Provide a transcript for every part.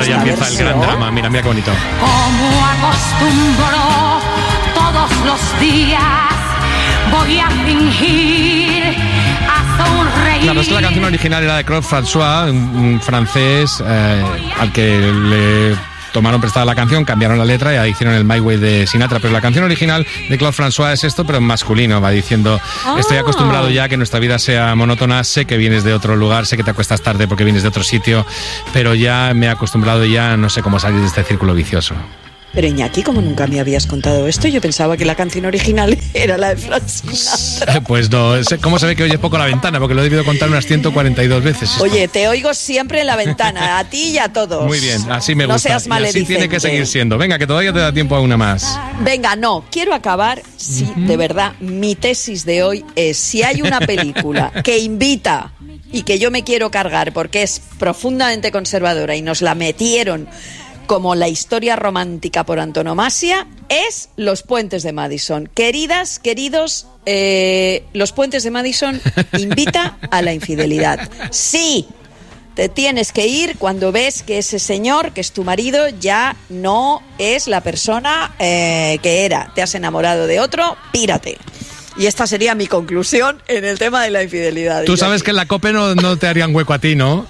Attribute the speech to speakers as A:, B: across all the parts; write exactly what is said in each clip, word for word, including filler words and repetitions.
A: ya empieza versión. El gran drama. Mira, mira qué bonito.
B: Como acostumbro todos los días, voy a fingir a sonreír.
A: Claro, es que la canción original era de Claude François, un, un francés eh, al que le tomaron prestada la canción, cambiaron la letra y ahí hicieron el My Way de Sinatra, pero la canción original de Claude François es esto, pero en masculino, va diciendo, oh. estoy acostumbrado ya a que nuestra vida sea monótona, sé que vienes de otro lugar, sé que te acuestas tarde porque vienes de otro sitio, pero ya me he acostumbrado y ya no sé cómo salir de este círculo vicioso.
C: Pero Iñaki, como nunca me habías contado esto, yo pensaba que la canción original era la de Frank Sinatra.
A: Pues no, ¿cómo se ve que oyes poco La Ventana? Porque lo he debido contar unas ciento cuarenta y dos veces. Esto.
C: Oye, te oigo siempre en La Ventana, a ti y a todos.
A: Muy bien, así me
C: no
A: gusta.
C: Seas maledicente.
A: Y así tiene que seguir siendo. Venga, que todavía te da tiempo a una más.
C: Venga, no, quiero acabar, si uh-huh. de verdad, mi tesis de hoy es, si hay una película que invita y que yo me quiero cargar porque es profundamente conservadora y nos la metieron como la historia romántica por antonomasia, es Los Puentes de Madison. Queridas, queridos, eh, Los Puentes de Madison invita a la infidelidad. Sí, te tienes que ir cuando ves que ese señor, que es tu marido, ya no es la persona eh, que era. Te has enamorado de otro, pírate. Y esta sería mi conclusión en el tema de la infidelidad.
A: Tú sabes que en la COPE no, no te harían hueco a ti, ¿no?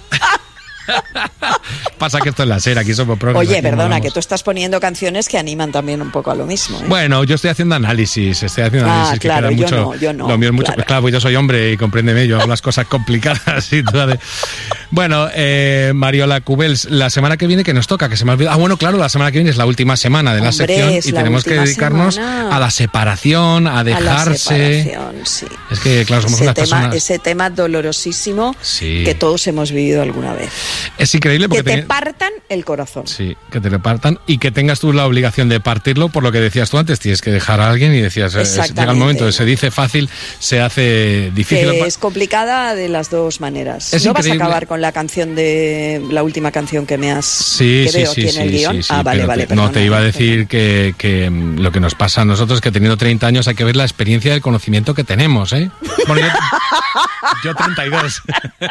A: Pasa que esto es la SER, aquí somos progres.
C: Oye, perdona, que tú estás poniendo canciones que animan también un poco a lo mismo, ¿eh?
A: Bueno, yo estoy haciendo análisis, estoy haciendo
C: ah,
A: análisis.
C: claro,
A: que
C: yo
A: mucho,
C: no, yo no.
A: Lo mío es mucho,
C: claro.
A: claro, pues yo soy hombre y compréndeme, yo hago las cosas complicadas y todo. De... Bueno, eh, Mariola Cubels, la semana que viene que nos toca, que se me ha olvidado. Ah, bueno, claro, la semana que viene es la última semana de la
C: Hombre,
A: sección y tenemos que dedicarnos
C: semana.
A: a la separación, a dejarse.
C: A la separación, sí.
A: Es que, claro, somos
C: ese
A: unas
C: tema,
A: personas.
C: Ese tema dolorosísimo
A: sí.
C: que todos hemos vivido alguna vez.
A: Es increíble porque
C: que te
A: ten...
C: partan el corazón.
A: Sí, que te lo partan y que tengas tú la obligación de partirlo, por lo que decías tú antes, tienes que dejar a alguien y decías, llega el momento de se dice fácil, se hace difícil.
C: Que es complicada de las dos maneras.
A: Es
C: ¿No
A: increíble.
C: Vas a acabar con la canción de la última canción que me has
A: sí,
C: que
A: sí,
C: veo
A: sí,
C: aquí
A: sí,
C: en el
A: sí,
C: guión?
A: Sí, sí,
C: ah, vale, vale.
A: Te, no, te iba a decir que, que lo que nos pasa a nosotros, que teniendo treinta años hay que ver la experiencia del conocimiento que tenemos, ¿eh? Bueno, yo, yo treinta y dos.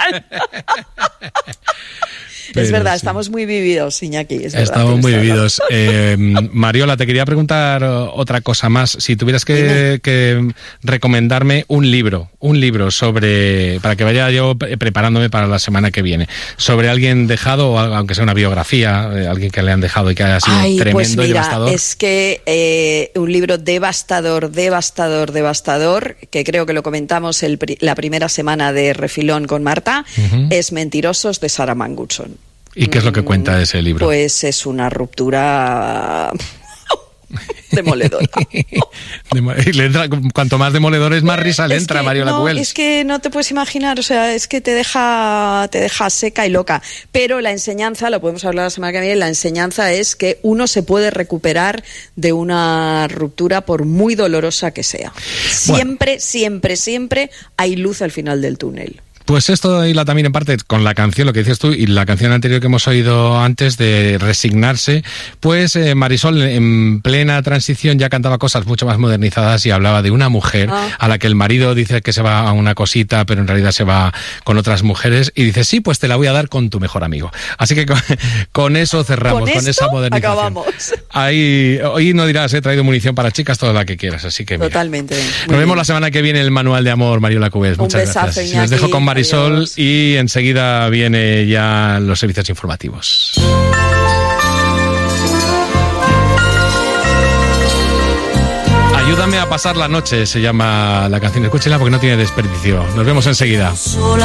C: Pero es verdad, sí. Estamos muy vividos, Iñaki. Es verdad,
A: estamos muy vividos. Eh, Mariola, te quería preguntar otra cosa más. Si tuvieras que, que recomendarme un libro, un libro sobre, para que vaya yo preparándome para la semana que viene, sobre alguien dejado, o aunque sea una biografía, alguien que le han dejado y que haya sido
C: Ay,
A: tremendo
C: pues mira,
A: y devastador.
C: Es que eh, un libro devastador, devastador, devastador, que creo que lo comentamos el, la primera semana de Refilón con Marta, uh-huh. es Mentirosos, de Sarah Manguchon.
A: ¿Y qué es lo que cuenta ese libro?
C: Pues es una ruptura demoledora.
A: Cuanto más demoledores, más risa le
C: es
A: entra a
C: que,
A: Mariola
C: no,
A: Cubels.
C: Es que no te puedes imaginar, o sea, es que te deja, te deja seca y loca. Pero la enseñanza, lo podemos hablar la semana que viene, la enseñanza es que uno se puede recuperar de una ruptura por muy dolorosa que sea. Siempre, bueno. siempre, siempre hay luz al final del túnel.
A: Pues esto hila también en parte con la canción, lo que dices tú, y la canción anterior que hemos oído antes de Resignarse, pues eh, Marisol en plena transición ya cantaba cosas mucho más modernizadas y hablaba de una mujer ah. a la que el marido dice que se va a una cosita, pero en realidad se va con otras mujeres, y dice, sí, pues te la voy a dar con tu mejor amigo. Así que con, con eso cerramos,
C: con,
A: con esa modernización.
C: Acabamos.
A: Ahí, hoy no dirás, he traído munición para chicas, toda la que quieras, así que mira.
C: Totalmente.
A: Nos vemos bien. La semana que viene el Manual de Amor, Mariola Cubels. Muchas
C: Un besazo,
A: gracias.
C: Iñaki.
A: Nos dejo con Marisol
C: Adiós.
A: Y enseguida viene ya los servicios informativos. Ayúdame a pasar la noche, se llama la canción. Escúchela porque no tiene desperdicio. Nos vemos enseguida.